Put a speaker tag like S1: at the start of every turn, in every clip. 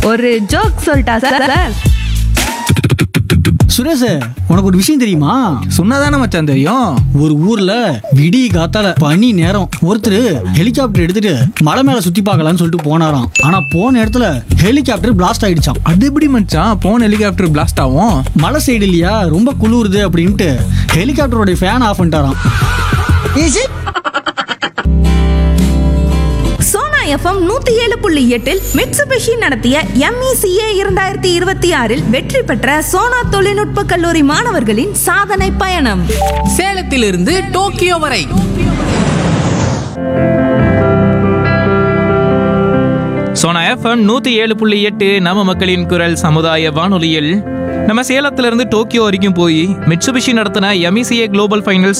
S1: ஒரு ஜோக் சொல்லிட்டா சார்.
S2: சுரேஷ், உனக்கு ஒரு விஷயம் தெரியுமா?
S3: சொன்னதானே மச்சான் தெரியும்.
S2: ஒரு ஊர்ல விடிய காத்தால பனி நேரம் ஒருத்தர் ஹெலிகாப்டர் எடுத்துட்டு மலை மேல சுத்தி பார்க்கலாம்னு சொல்லிட்டு போனாராம். ஆனா போன இடத்துல ஹெலிகாப்டர் பிளாஸ்ட் ஆயிடுச்சாம்.
S3: அது எப்படி மச்சான் போன் ஹெலிகாப்டர் பிளாஸ்ட் ஆகும்?
S2: மலை சைடு இல்லையா, ரொம்ப குளிருது அப்படின்ட்டு ஹெலிகாப்டரோட fan of பண்ணிட்டாராம்.
S1: Sona FM 107.8 Mitsubishi நடத்திய MECA 2026 வெற்றி பெற்ற சோனா தொழில்நுட்ப கல்லூரி மாணவர்களின் சாதனை பயணம்.
S4: சேலத்திலிருந்து டோக்கியோ வரை
S5: சோனா எஃப்எம் 107.8 நம்ம மக்களின் குரல் சமுதாய வானொலியில் நம்ம சேலத்திலிருந்து டோக்கியோ வரைக்கும் போய் மிட்சுபிஷி நடத்தின MECA குளோபல் ஃபைனல்ஸ்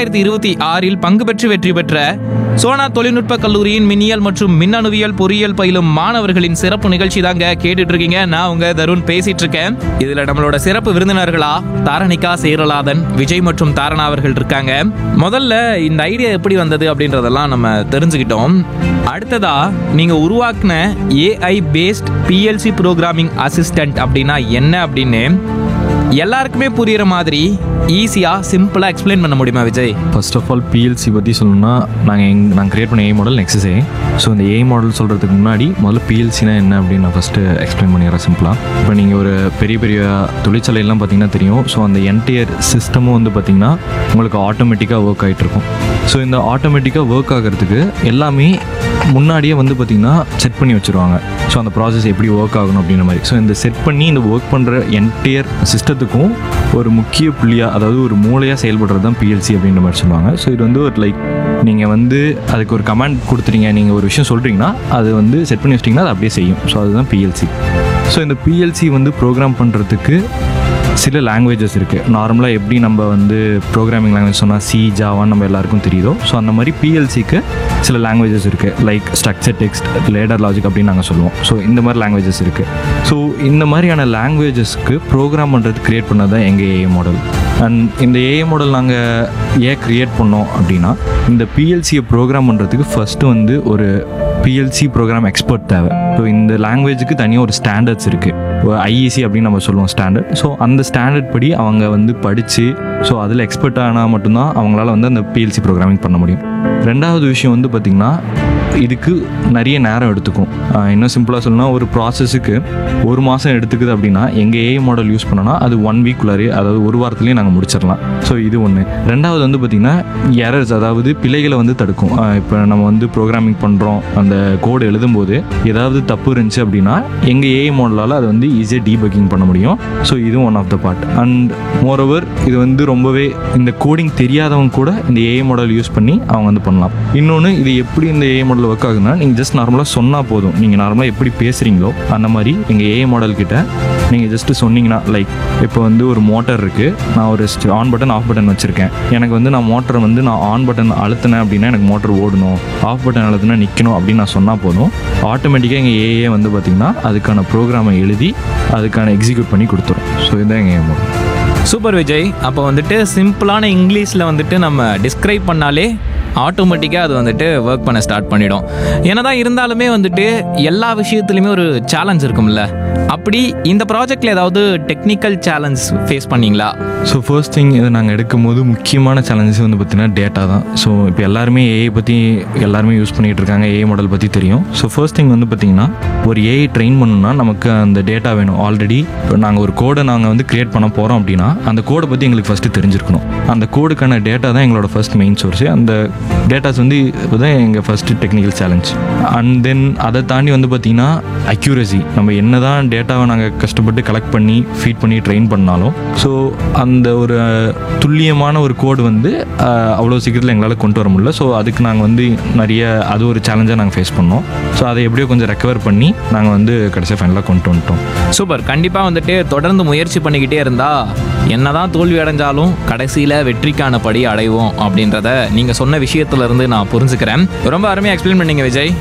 S5: 2026 பங்கு பெற்று வெற்றி பெற்ற சோனா தொழில்நுட்ப கல்லூரியின் மின்னியல் மற்றும் மின்னணுவியல் பொறியியல் பயிலும் மாணவர்களின் சிறப்பு நிகழ்ச்சி தாங்க கேட்டுட்டு இருக்கீங்க. நான் உங்க தருண் பேசிட்டு இருக்கேன். இதுல நம்மளோட சிறப்பு விருந்தினர்களா தாரணிகா, சேரலாதன், விஜய் மற்றும் தாரணா அவர்கள் இருக்காங்க. முதல்ல இந்த ஐடியா எப்படி வந்தது அப்படின்றதெல்லாம் நம்ம தெரிஞ்சுக்கிட்டோம். அடுத்ததா நீங்க உருவாக்குன AI paste PLC programming assistant அப்படின்னா என்ன அப்படின்னு எல்லாருக்குமே புரியுற மாதிரி ஈஸியா சிம்பிளா எக்ஸ்பிளைன் பண்ண முடியுமா Vijay?
S6: First of all PLC பற்றி சொல்லணும்னா நாங்கள் கிரியேட் பண்ண ஏ மாடல் நெக்ஸஸ் ஏ. ஸோ இந்த ஏ மாடல் சொல்கிறதுக்கு முன்னாடி முதல்ல பிஎல்சினா என்ன அப்படின்னு நான் ஃபஸ்ட்டு எக்ஸ்பிளைன் பண்ணிடுறேன் சிம்பிளாக. இப்போ நீங்கள் ஒரு பெரிய பெரிய தொழிற்சாலையெல்லாம் பார்த்தீங்கன்னா தெரியும். ஸோ அந்த என்டையர் சிஸ்டமும் வந்து பார்த்திங்கன்னா உங்களுக்கு ஆட்டோமேட்டிக்காக ஒர்க் ஆகிட்ருக்கும். ஸோ இந்த ஆட்டோமேட்டிக்காக ஒர்க் ஆகிறதுக்கு எல்லாமே முன்னாடியே வந்து பார்த்திங்கன்னா செட் பண்ணி வச்சுருவாங்க. ஸோ அந்த ப்ராசஸ் எப்படி ஒர்க் ஆகணும் அப்படின்ற மாதிரி. ஸோ இந்த செட் பண்ணி இந்த ஒர்க் பண்ணுற என்டையர் சிஸ்டத்துக்கும் ஒரு முக்கிய புள்ளியாக, அதாவது ஒரு மூளையாக செயல்படுறது தான் பிஎல்சி அப்படின்ற மாதிரி சொல்லுவாங்க. ஸோ இது வந்து ஒரு நீங்கள் வந்து அதுக்கு ஒரு கமாண்ட் கொடுத்துட்டீங்க, நீங்கள் ஒரு விஷயம் சொல்கிறீங்கன்னா அது வந்து செட் பண்ணி வச்சிட்டிங்கன்னா அது அப்படியே செய்யும். ஸோ அதுதான் பிஎல்சி. ஸோ இந்த பிஎல்சி வந்து ப்ரோக்ராம் பண்ணுறதுக்கு சில லாங்குவேஜஸ் இருக்குது. நார்மலாக எப்படி நம்ம வந்து ப்ரோக்ராமிங் லாங்குவேஜ் சொன்னால் சி, ஜாவான்னு நம்ம எல்லாருக்கும் தெரியுதோ, ஸோ அந்த மாதிரி பிஎல்சிக்கு சில லாங்குவேஜஸ் இருக்குது. Like structure text, ladder logic அப்படின்னு நாங்கள் சொல்லுவோம். ஸோ இந்த மாதிரி லாங்குவேஜஸ் இருக்குது. ஸோ இந்த மாதிரியான லாங்குவேஜஸ்க்கு ப்ரோக்ராம் பண்ணுறது க்ரியேட் பண்ணது தான் எங்கள் ஏஐ மாடல். அண்ட் இந்த ஏஐ மாடல் நாங்கள் ஏன் க்ரியேட் பண்ணோம் அப்படின்னா, இந்த பிஎல்சியை ப்ரோக்ராம் பண்ணுறதுக்கு ஃபஸ்ட்டு வந்து ஒரு பிஎல்சி ப்ரோக்ராம் எக்ஸ்பர்ட் தேவை. ஸோ இந்த லாங்குவேஜுக்கு தனியாக ஒரு ஸ்டாண்டர்ட்ஸ் இருக்குது. ஐஇசி அப்படின்னு நம்ம சொல்லுவோம் ஸ்டாண்டர்ட். ஸோ அந்த ஸ்டாண்டர்ட் படி அவங்க வந்து படித்து ஸோ அதில் எக்ஸ்பர்ட் ஆனால் மட்டும்தான் அவங்களால வந்து அந்த பிஎல்சி ப்ரோக்ராமிங் பண்ண முடியும். ரெண்டாவது விஷயம் வந்து பார்த்திங்கன்னா, இதுக்கு நிறைய நேரம் எடுத்துக்கும். இன்னும் சிம்பிளாக சொல்லணும்னா, ஒரு ப்ராசஸுக்கு 1 மாதம் எடுத்துக்குது அப்படின்னா எங்கள் ஏஐ மாடல் யூஸ் பண்ணோன்னா அது 1 வீக்குள்ளாரே, அதாவது 1 வாரத்துலேயே நாங்கள் முடிச்சிடலாம். ஸோ இது ஒன்று. ரெண்டாவது வந்து பார்த்திங்கன்னா எரர்ஸ், அதாவது பிழைகளை வந்து தடுக்கும். இப்போ நம்ம வந்து ப்ரோக்ராமிங் பண்ணுறோம், அந்த கோடு எழுதும்போது ஏதாவது தப்பு இருந்துச்சு அப்படின்னா எங்கள் ஏஐ மாடலால் அதை வந்து ஈஸியாக டீபக்கிங் பண்ண முடியும். ஸோ இதுவும் one of the part. And moreover இது வந்து ரொம்பவே இந்த கோடிங் தெரியாதவங்க கூட இந்த ஏஐ மாடல் யூஸ் பண்ணி அவங்க வந்து பண்ணலாம். இன்னொன்று, இது எப்படி இந்த ஏஐ மாடல் ஒர்க் ஆகுதுன்னா, நீங்கள் ஜஸ்ட் நார்மலாக சொன்னால் போதும். நீங்கள் நார்மலாக எப்படி பேசுகிறீங்களோ அந்த மாதிரி எங்கள் ஏஐ மாடல் கிட்ட நீங்கள் ஜஸ்ட்டு சொன்னீங்கன்னா, லைக் இப்போ வந்து ஒரு மோட்டர் இருக்குது, நான் ஒரு ஆன் பட்டன் ஆஃப் பட்டன் வச்சுருக்கேன். எனக்கு வந்து நான் மோட்டரை வந்து நான் ஆன் பட்டன் அழுத்தினேன் அப்படின்னா எனக்கு மோட்டர் ஓடணும், ஆஃப் பட்டன் அழுத்தினா நிற்கணும் அப்படின்னு நான் சொன்னால் போதும், ஆட்டோமேட்டிக்காக எங்கள் ஏஐ வந்து பார்த்திங்கன்னா அதுக்கான ப்ரோக்ராமை எழுதி அதுக்கான எக்ஸிக்யூட் பண்ணி கொடுத்துரும். ஸோ இதுதான் எங்கள் ஏஐ மாடல்.
S5: சூப்பர் விஜய். அப்போ வந்துட்டு சிம்பிளான இங்கிலீஷில் வந்துட்டு நம்ம டிஸ்கிரைப் பண்ணாலே ஆட்டோமேட்டிக்காக அது வந்துட்டு ஒர்க் பண்ண ஸ்டார்ட் பண்ணிடும். என்னதான் இருந்தாலுமே வந்துட்டு எல்லா விஷயத்துலையுமே ஒரு சேலஞ்ச் இருக்கும்ல. அப்படி இந்த ப்ராஜெக்டில் ஏதாவது டெக்னிக்கல் சேலஞ்ச் ஃபேஸ் பண்ணிங்களா?
S6: ஸோ ஃபர்ஸ்ட் திங், இதை நாங்கள் எடுக்கும்போது முக்கியமான சேலஞ்சஸ் வந்து பார்த்திங்கன்னா டேட்டா தான். ஸோ இப்போ எல்லாருமே ஏஐ பற்றி எல்லாருமே யூஸ் பண்ணிகிட்டு இருக்காங்க, ஏஐ மாடல் பற்றி தெரியும். ஸோ ஃபர்ஸ்ட் திங் வந்து பார்த்திங்கன்னா, ஒரு ஏஐ ட்ரெயின் பண்ணணும்னா நமக்கு அந்த டேட்டா வேணும். ஆல்ரெடி இப்போ நாங்கள் ஒரு கோடை நாங்கள் வந்து க்ரியேட் பண்ண போகிறோம் அப்படின்னா அந்த கோடை பற்றி எங்களுக்கு ஃபஸ்ட்டு தெரிஞ்சிருக்கணும். அந்த கோடுக்கான டேட்டா தான் எங்களோட ஃபர்ஸ்ட் மெயின் சோர்ஸு. அந்த டேட்டாஸ் வந்து இதுதான் எங்கள் first technical challenge. And then அதை தாண்டி வந்து பார்த்திங்கன்னா அக்யூரசி. நம்ம என்ன தான் டேட்டாவை நாங்கள் கஷ்டப்பட்டு கலெக்ட் பண்ணி ஃபீட் பண்ணி ட்ரெயின் பண்ணாலும் ஸோ அந்த ஒரு துல்லியமான ஒரு கோடு வந்து அவ்வளோ சீக்கிரத்தில் எங்களால் கொண்டு வர முடியல. ஸோ அதுக்கு நாங்கள் வந்து நிறைய அது ஒரு சேலஞ்சாக நாங்கள் ஃபேஸ் பண்ணோம். ஸோ அதை எப்படியோ கொஞ்சம் ரெக்கவர் பண்ணி நாங்கள் வந்து கடைசியாக ஃபைனலாக கொண்டு வந்துட்டோம்.
S5: சூப்பர். கண்டிப்பாக வந்துட்டு தொடர்ந்து முயற்சி பண்ணிக்கிட்டே இருந்தால் என்னதான் தோல்வி அடைஞ்சாலும் கடைசியில் வெற்றிக்கான படி அடைவோம் அப்படின்றத நீங்கள் சொன்ன விஷயத்துலேருந்து நான் புரிஞ்சுக்கிறேன். ரொம்ப அருமையாக எக்ஸ்பிளைன் பண்ணீங்க விஜய்.